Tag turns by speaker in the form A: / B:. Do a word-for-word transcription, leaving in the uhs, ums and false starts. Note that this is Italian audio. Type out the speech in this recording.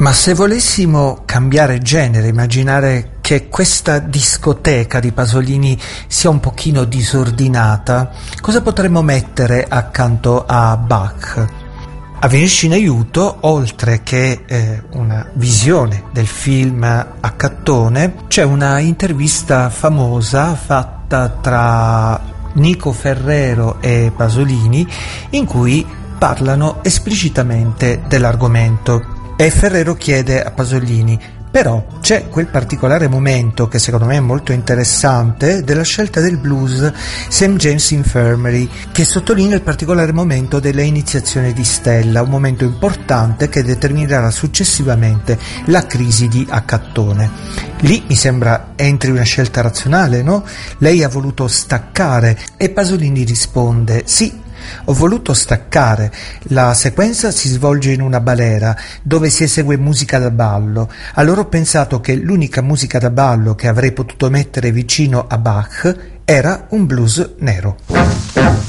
A: Ma se volessimo cambiare genere, immaginare che questa discoteca di Pasolini sia un pochino disordinata, cosa potremmo mettere accanto a Bach? A venirci in aiuto, oltre che eh, una visione del film Accattone, c'è una intervista famosa fatta tra Nico Ferrero e Pasolini in cui parlano esplicitamente dell'argomento. E Ferrero chiede a Pasolini: però c'è quel particolare momento che secondo me è molto interessante della scelta del blues Saint James Infirmary, che sottolinea il particolare momento della iniziazione di Stella, un momento importante che determinerà successivamente la crisi di Accattone. Lì mi sembra entri una scelta razionale, no? Lei ha voluto staccare e Pasolini risponde: sì, ho voluto staccare. La sequenza si svolge in una balera dove si esegue musica da ballo. Allora ho pensato che l'unica musica da ballo che avrei potuto mettere vicino a Bach era un blues nero.